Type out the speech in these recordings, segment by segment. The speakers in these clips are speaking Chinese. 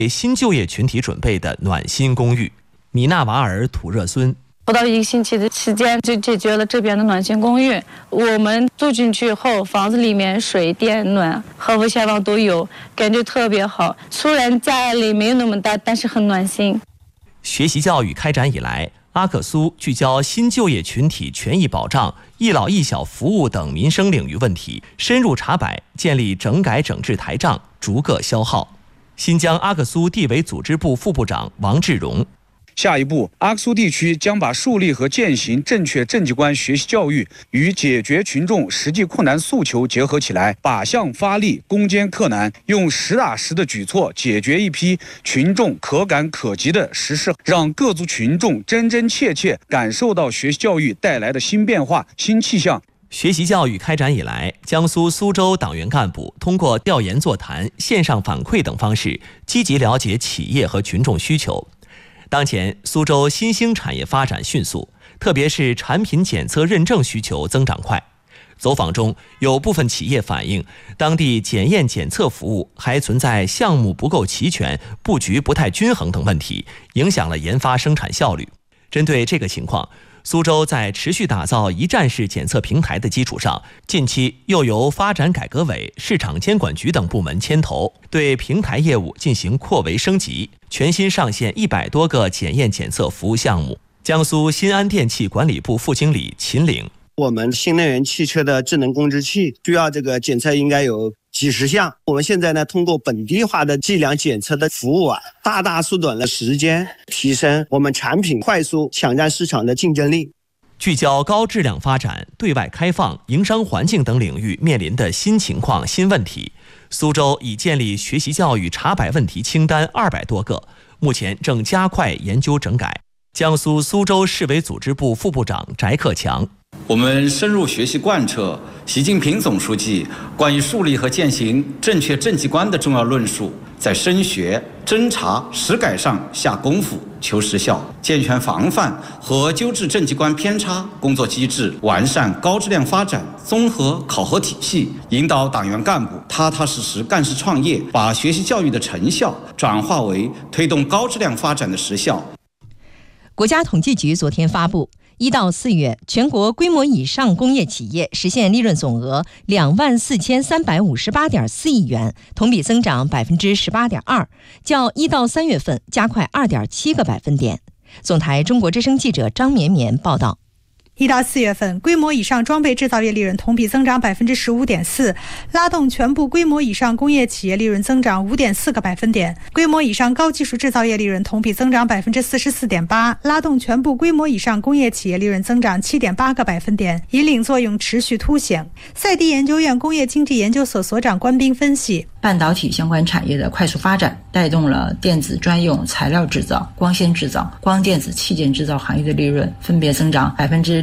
给新就业群体准备的暖心公寓。米纳瓦尔土热孙。 不到1个星期的时间就解决了这边的暖心公寓。我们住进去后，房子里面水电暖和服下方都有，感觉特别好。虽然家里没有那么大，但是很暖心。 学习教育开展以来，阿克苏聚焦新就业群体权益保障、一老一小服务等民生领域问题，深入查摆，建立整改整治台账，逐个消耗。新疆阿克苏地委组织部副部长王志荣。 下一步，阿克苏地区将把树立和践行正确政绩观学习教育与解决群众实际困难诉求结合起来，靶向发力，攻坚克难，用实打实的举措解决一批群众可感可及的实事，让各族群众真真切切感受到学习教育带来的新变化、新气象。 学习教育开展以来，江苏苏州党员干部通过调研座谈、线上反馈等方式，积极了解企业和群众需求。当前，苏州新兴产业发展迅速，特别是产品检测认证需求增长快。走访中，有部分企业反映，当地检验检测服务还存在项目不够齐全、布局不太均衡等问题，影响了研发生产效率。针对这个情况，苏州在持续打造一站式检测平台的基础上，近期又由发展改革委、市场监管局等部门牵头，对平台业务进行扩围升级，全新上线100多个检验检测服务项目。江苏新安电气管理部副经理秦岭。 我们新能源汽车的智能控制器需要这个检测应该有几十项，我们现在呢通过本地化的计量检测的服务大大缩短了时间，提升我们产品快速抢占市场的竞争力。 聚焦高质量发展、对外开放、营商环境等领域面临的新情况、新问题，苏州已建立学习教育查摆问题清单200多个，目前正加快研究整改。江苏苏州市委组织部副部长翟克强。 我们深入学习贯彻习近平总书记关于树立和践行正确政绩观的重要论述，在深学、侦查、实改上下功夫求实效，健全防范和纠治政绩观偏差工作机制，完善高质量发展综合考核体系，引导党员干部踏踏实实干事创业，把学习教育的成效转化为推动高质量发展的实效。 国家统计局昨天发布，1到4月全国规模以上工业企业实现利润总额24358.4亿元，同比增长18.2%，较1到3月份加快2.7个百分点。总台中国之声记者张绵绵报道。 1到4月份，规模以上装备制造业利润同比增长15.4%，拉动全部规模以上工业企业利润增长5.4个百分点。规模以上高技术制造业利润同比增长44.8%，拉动全部规模以上工业企业利润增长7.8个百分点，引领作用持续凸显。赛迪研究院工业经济研究所所长关斌分析， 半导体相关产业的快速发展，带动了电子专用材料制造、光纤制造、光电子器件制造行业的利润分别增长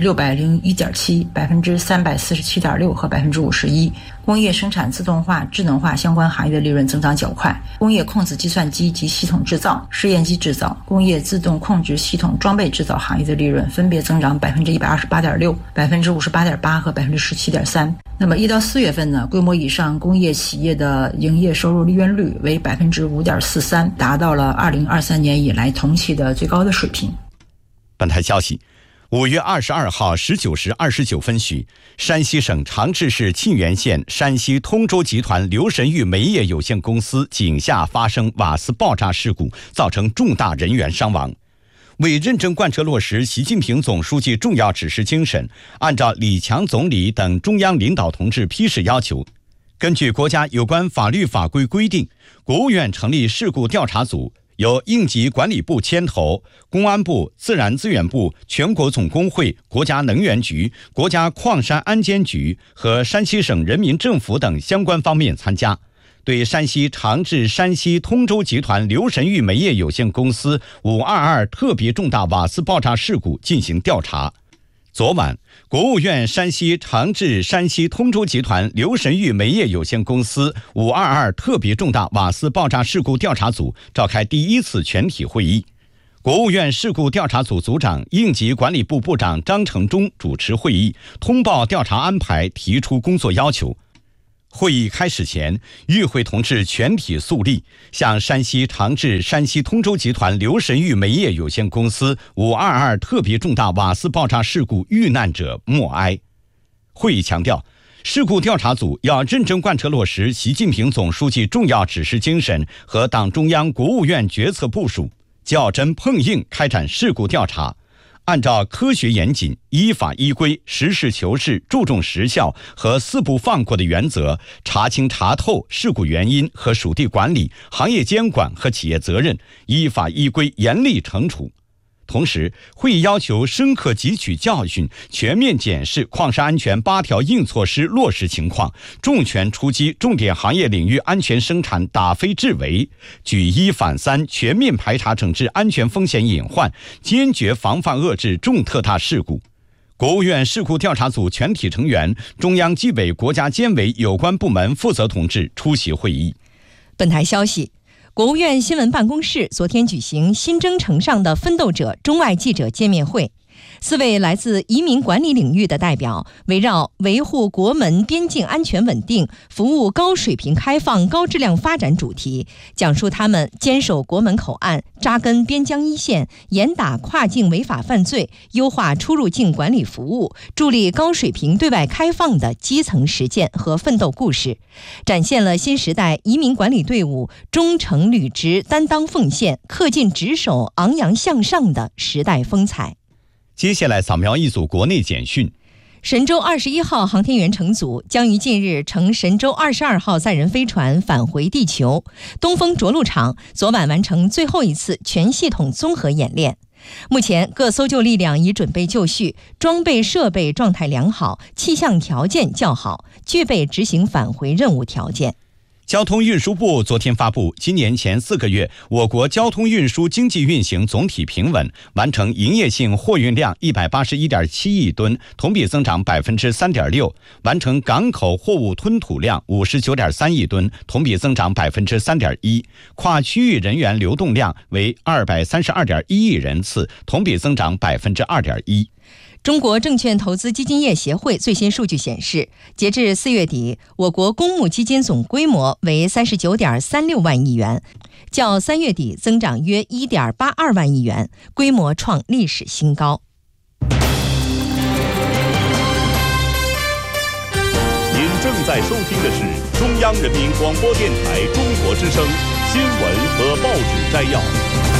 601.7%、347.6%和51%。工业生产自动化、智能化相关行业的利润增长较快。工业控制计算机及系统制造、试验机制造、工业自动控制系统装备制造行业的利润分别增长128.6%、58.8%和17.3%。那么1到4月份呢，规模以上工业企业的营业收入利润率为5.43%，达到了2023年以来同期的最高的水平。 本台消息，5月22号19时29分许，山西省长治市沁源县山西通州集团刘神玉煤业有限公司井下发生瓦斯爆炸事故，造成重大人员伤亡。为认真贯彻落实习近平总书记重要指示精神，按照李强总理等中央领导同志批示要求，根据国家有关法律法规规定，国务院成立事故调查组，由应急管理部牵头，公安部、自然资源部、全国总工会、国家能源局、国家矿山安监局和山西省人民政府等相关方面参加，对山西长治山西通州集团刘神玉煤业有限公司522特别重大瓦斯爆炸事故进行调查。昨晚，国务院山西长治山西通州集团刘神玉煤业有限公司522特别重大瓦斯爆炸事故调查组召开第1次全体会议。国务院事故调查组组长、应急管理部部长张成忠主持会议，通报调查安排，提出工作要求。 会议开始前，与会同志全体肃立，向山西长治山西通州集团刘神玉煤业有限公司522特别重大瓦斯爆炸事故遇难者默哀。会议强调，事故调查组要认真贯彻落实习近平总书记重要指示精神和党中央、国务院决策部署，较真碰硬开展事故调查，按照科学严谨、依法依规、实事求是、注重实效和四不放过的原则，查清查透事故原因和属地管理、行业监管和企业责任，依法依规严厉惩处。同时，会议要求深刻汲取教训，全面检视矿山安全8条硬措施落实情况，重拳出击重点行业领域安全生产打非治围，举一反三，全面排查整治安全风险隐患，坚决防范遏制重特大事故。国务院事故调查组全体成员、中央纪委国家监委有关部门负责同志出席会议。 本台消息，国务院新闻办公室昨天举行新征程上的奋斗者中外记者见面会。4位来自移民管理领域的代表，围绕维护国门边境安全稳定、服务高水平开放高质量发展主题，讲述他们坚守国门口岸、扎根边疆一线、严打跨境违法犯罪、优化出入境管理服务、助力高水平对外开放的基层实践和奋斗故事，展现了新时代移民管理队伍忠诚履职、担当奉献、恪尽职守、昂扬向上的时代风采。 接下来扫描一组国内简讯。 神舟21号航天员乘组将于近日乘神舟22号载人飞船返回地球。东风着陆场昨晚完成最后一次全系统综合演练。目前各搜救力量已准备就绪，装备设备状态良好，气象条件较好，具备执行返回任务条件。 交通运输部昨天发布，今年前4个月，我国交通运输经济运行总体平稳，完成营业性货运量181.7亿吨，同比增长3.6%，完成港口货物吞吐量59.3亿吨，同比增长3.1%，跨区域人员流动量为232.1亿人次，同比增长2.1%。 中国证券投资基金业协会最新数据显示，截至4月底，我国公募基金总规模为39.36万亿元，较3月底增长约1.82万亿元，规模创历史新高。 您正在收听的是中央人民广播电台中国之声新闻和报纸摘要。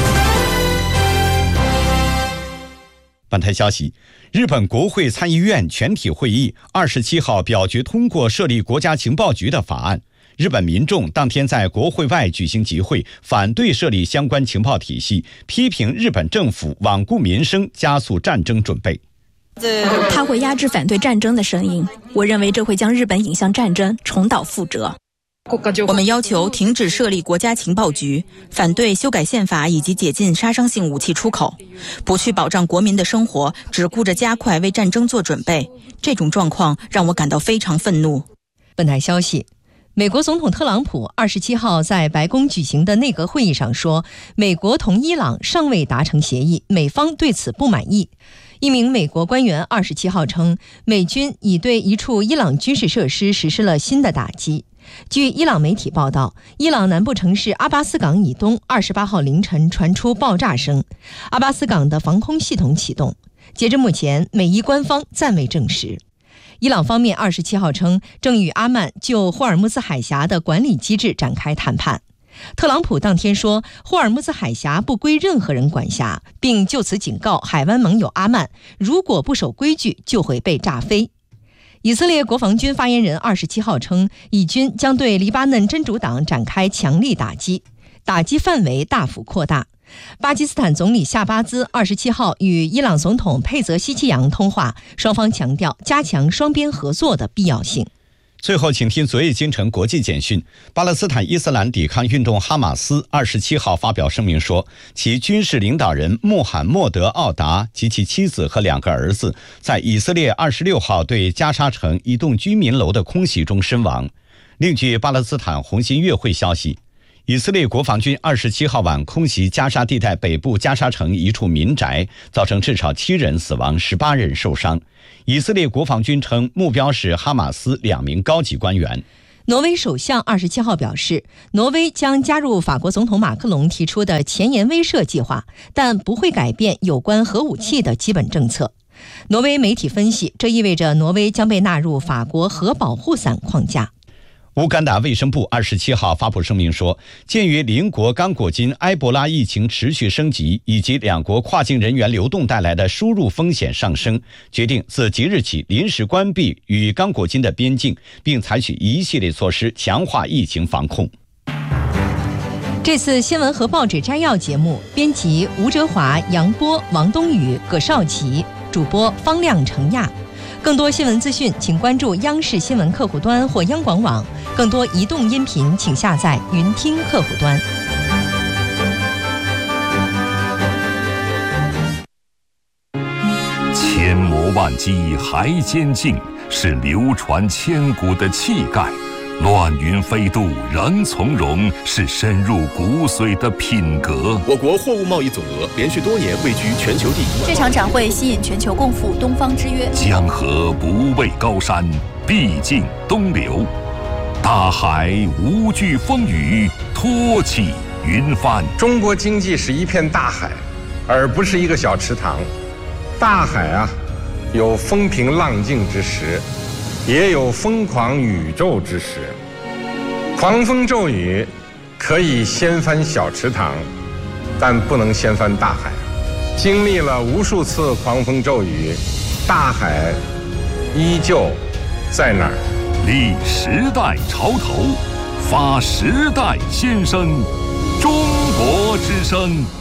本台消息，日本国会参议院全体会议27号表决通过设立国家情报局的法案。日本民众当天在国会外举行集会，反对设立相关情报体系，批评日本政府罔顾民生，加速战争准备。 他会压制反对战争的声音，我认为这会将日本引向战争，重蹈覆辙。 我们要求停止设立国家情报局，反对修改宪法以及解禁杀伤性武器出口，不去保障国民的生活，只顾着加快为战争做准备。这种状况让我感到非常愤怒。 本台消息，美国总统特朗普27号在白宫举行的内阁会议上说，美国同伊朗尚未达成协议，美方对此不满意。一名美国官员27号称，美军已对一处伊朗军事设施实施了新的打击。据伊朗媒体报道，伊朗南部城市阿巴斯港以东28号凌晨传出爆炸声，阿巴斯港的防空系统启动。截至目前，美伊官方暂未证实。伊朗方面27号称，正与阿曼就霍尔木兹海峡的管理机制展开谈判。特朗普当天说，霍尔木兹海峡不归任何人管辖，并就此警告海湾盟友阿曼，如果不守规矩，就会被炸飞。以色列国防军发言人27号称，以军将对黎巴嫩真主党展开强力打击，打击范围大幅扩大。巴基斯坦总理夏巴兹27号与伊朗总统佩泽希奇扬通话，双方强调加强双边合作的必要性。 最后，请听昨夜京城国际简讯。巴勒斯坦伊斯兰抵抗运动哈马斯27号发表声明说，其军事领导人穆罕默德·奥达及其妻子和2个儿子在以色列26号对加沙城一栋居民楼的空袭中身亡。另据巴勒斯坦红新月会消息，以色列国防军27号晚空袭加沙地带北部加沙城一处民宅，造成至少7人死亡，18人受伤。以色列国防军称目标是哈马斯2名高级官员。 挪威首相27号表示，挪威将加入法国总统马克龙提出的前沿威慑计划，但不会改变有关核武器的基本政策。挪威媒体分析，这意味着挪威将被纳入法国核保护伞框架。 乌干达卫生部27号发布声明说，鉴于邻国刚果金埃博拉疫情持续升级，以及两国跨境人员流动带来的输入风险上升，决定自即日起临时关闭与刚果金的边境，并采取一系列措施强化疫情防控。 这次新闻和报纸摘要节目，编辑吴哲华、杨波、王东宇、葛少奇，主播方亮、程亚。更多新闻资讯，请关注央视新闻客户端或央广网。更多移动音频，请下载云听客户端。 千磨万击还坚劲，是流传千古的气概；乱云飞渡仍从容，是深入骨髓的品格。 我国货物贸易总额连续多年位居全球第一。 这场展会吸引全球共赴东方之约。 江河不畏高山，必尽东流；大海无惧风雨，托起云帆。 中国经济是一片大海，而不是一个小池塘。大海啊，有风平浪静之时，也有疯狂宇宙之时。狂风骤雨可以掀翻小池塘，但不能掀翻大海。经历了无数次狂风骤雨，大海依旧在那儿。 立时代潮头，发时代先声，中国之声。